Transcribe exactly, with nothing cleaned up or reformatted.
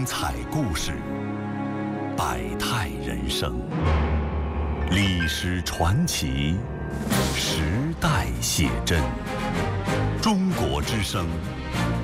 彩故事，百态人生，历史传奇，时代写真。中国之声，